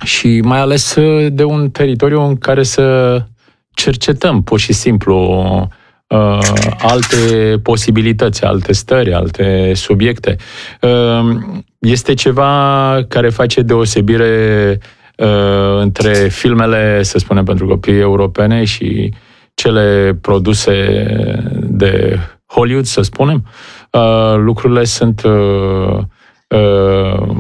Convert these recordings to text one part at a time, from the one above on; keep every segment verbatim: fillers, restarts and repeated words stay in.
și mai ales de un teritoriu în care să cercetăm pur și simplu uh, alte posibilități, alte stări, alte subiecte. Uh, este ceva care face deosebire uh, între filmele, să spunem, pentru copii europene și cele produse de Hollywood, să spunem. Uh, lucrurile sunt uh, uh,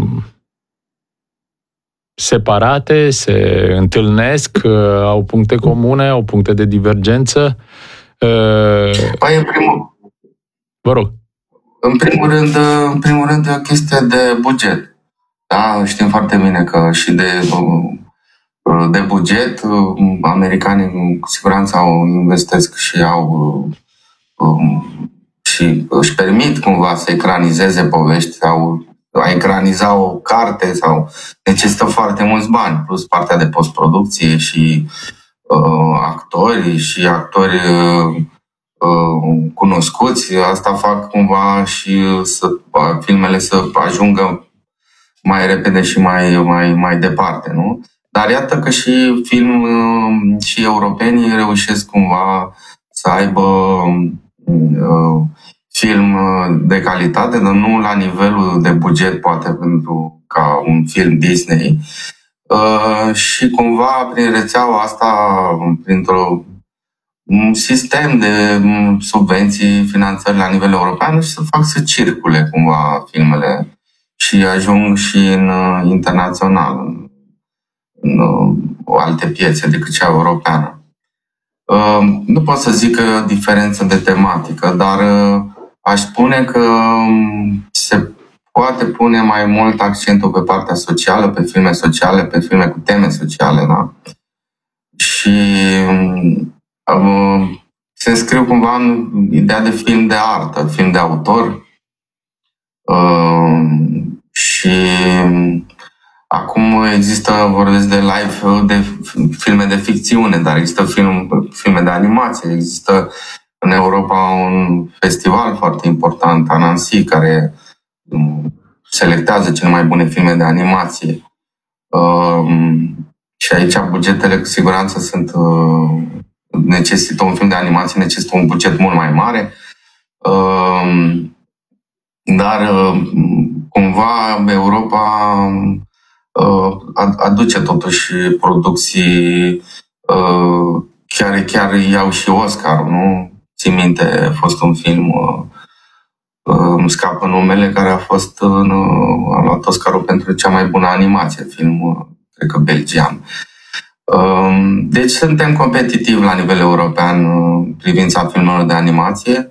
separate, se întâlnesc, uh, au puncte comune, au puncte de divergență. Uh, păi, în primul, vă rog. În primul rând, în primul rând, e o chestie de buget. Da? Știm foarte bine că și de, de buget, americanii cu siguranță au investesc și au și își permit cumva să ecranizeze povești sau a ecraniza o carte sau necesită foarte mulți bani, plus partea de postproducție și uh, actori și actori uh, uh, cunoscuți. Asta fac cumva și să, filmele să ajungă mai repede și mai, mai, mai departe, nu? Dar iată că și film uh, și europenii reușesc cumva să aibă uh, film de calitate, dar nu la nivelul de buget, poate, pentru ca un film Disney. Uh, și cumva, prin rețeaua asta, printr-un sistem de subvenții, finanțări la nivel european, și să fac să circule cumva filmele și ajung și în uh, internațional, în, în uh, alte piețe decât cea europeană. Uh, nu pot să zic că e o diferență de tematică, dar uh, aș spune că se poate pune mai mult accentul pe partea socială, pe filme sociale, pe filme cu teme sociale, da? Și uh, se înscriu cumva în ideea de film de artă, film de autor. Uh, și acum există, vorbesc de live, de filme de ficțiune, dar există film, filme de animație, există în Europa un festival foarte important, Annecy, care selectează cele mai bune filme de animație. Uh, și aici bugetele cu siguranță sunt uh, necesită un film de animație, necesită un buget mult mai mare. Uh, dar uh, cumva Europa uh, aduce totuși producții uh, chiar, chiar iau și Oscar, nu? Țin minte, a fost un film, uh, îmi scapă numele, care a fost, uh, a luat Oscarul pentru cea mai bună animație, film, uh, cred că belgian. Uh, deci suntem competitivi la nivel european uh, în privința filmelor de animație.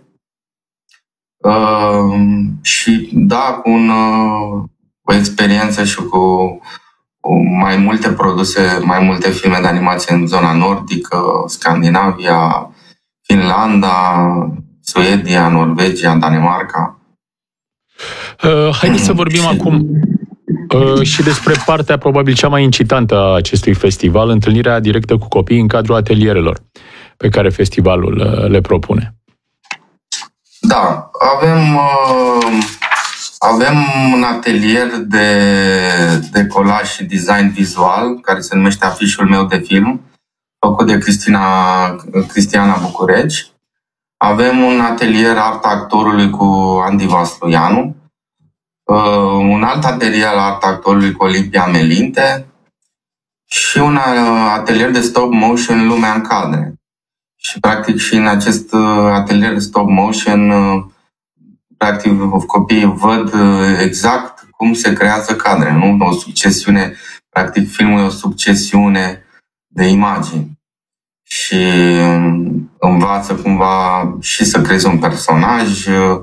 Uh, și da, cu un, uh, o experiență și cu uh, mai multe produse, mai multe filme de animație în zona nordică, Scandinavia, Finlanda, Suedia, Norvegia, Danemarca. Uh, haideți să vorbim și... acum uh, și despre partea probabil cea mai incitantă a acestui festival, întâlnirea directă cu copiii în cadrul atelierelor pe care festivalul uh, le propune. Da, avem, uh, avem un atelier de decolaj și design vizual, care se numește Afișul meu de film, făcut de Cristina, Cristiana Bucureci. Avem un atelier Arta Actorului cu Andy Vasluianu, uh, un alt atelier Arta Actorului cu Olimpia Melinte și un atelier de stop motion Lumea în cadre. Și practic și în acest atelier de stop motion, practic copiii văd exact cum se creează cadre, nu o succesiune, practic filmul e o succesiune de imagini. Și învață cumva și să creeze un personaj,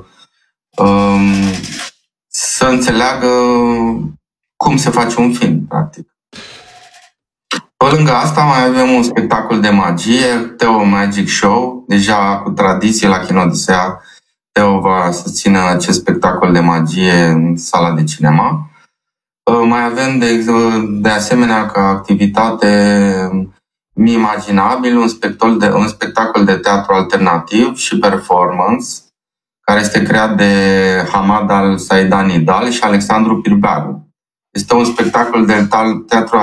să înțeleagă cum se face un film, practic. Pe lângă asta mai avem un spectacol de magie, Teo Magic Show, deja cu tradiție la Kinodisea. Teo va susține acest spectacol de magie în sala de cinema. Mai avem de, de asemenea ca activitate Mi Imaginabil, un spectacol, de, un spectacol de teatru alternativ și performance, care este creat de Hamad Al-Saidani Dal și Alexandru Pirbeagu. Este un spectacol de teatru